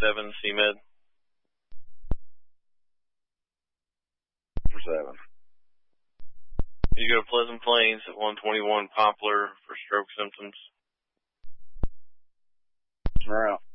7 CMed. For 7. You go to Pleasant Plains at 121 Poplar for stroke symptoms. We're out.